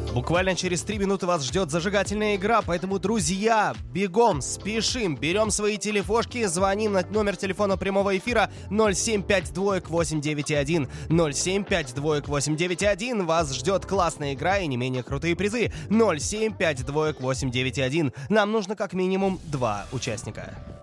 Буквально через 3 минуты вас ждет зажигательная игра, поэтому, друзья, бегом, спешим, берем свои телефошки, звоним на номер телефона прямого эфира 0752891. 0752891. Вас ждет классная игра и не менее крутые призы. 0752891. Нам нужно как минимум 2 участника.